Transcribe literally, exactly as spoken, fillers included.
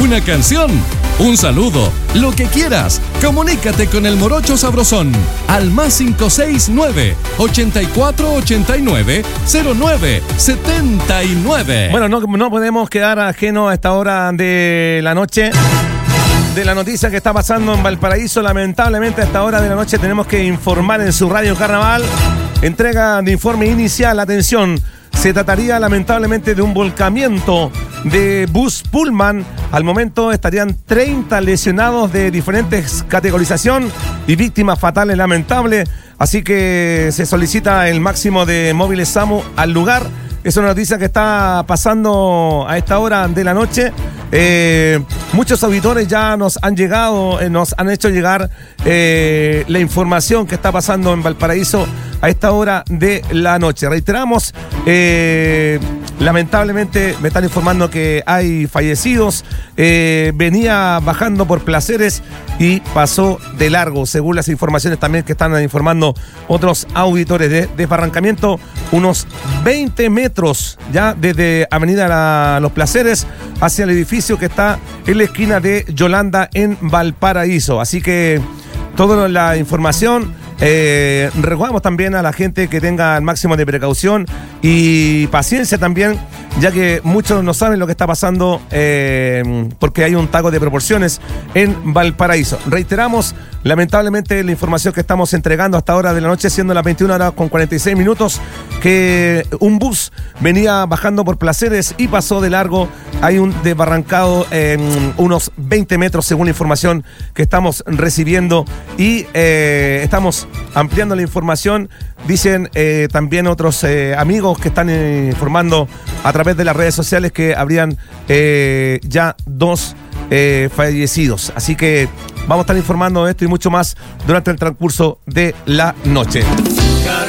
una canción, un saludo, lo que quieras. Comunícate con el Morocho Sabrosón al más cinco seis nueve, ochenta y cuatro ochenta y nueve, cero nueve setenta y nueve. Bueno, no, no podemos quedar ajenos a esta hora de la noche de la noticia que está pasando en Valparaíso. Lamentablemente a esta hora de la noche tenemos que informar en su radio Carnaval. Entrega de informe inicial. Atención, se trataría lamentablemente de un volcamiento de bus Pullman. Al momento estarían treinta lesionados de diferentes categorización y víctimas fatales lamentables. Así que se solicita el máximo de móviles SAMU al lugar. Es una noticia que está pasando a esta hora de la noche. Eh, muchos auditores ya nos han llegado, eh, nos han hecho llegar eh, la información que está pasando en Valparaíso a esta hora de la noche. Reiteramos, eh, lamentablemente me están informando que hay fallecidos. Eh, venía bajando por Placeres y pasó de largo, según las informaciones también que están informando otros auditores de desbarrancamiento, unos veinte metros ya desde Avenida La, Los Placeres hacia el edificio que está en la esquina de Yolanda en Valparaíso. Así que toda la información, eh, recordamos también a la gente que tenga el máximo de precaución y paciencia también, ya que muchos no saben lo que está pasando eh, porque hay un taco de proporciones en Valparaíso. Reiteramos, lamentablemente, la información que estamos entregando hasta ahora de la noche, siendo las veintiuna horas con cuarenta y seis minutos, que un bus venía bajando por Placeres y pasó de largo. Hay un desbarrancado en eh, unos veinte metros, según la información que estamos recibiendo, y eh, estamos ampliando la información. Dicen eh, también otros eh, amigos que están eh, informando a través de las redes sociales que habrían eh, ya dos eh, fallecidos. Así que vamos a estar informando de esto y mucho más durante el transcurso de la noche.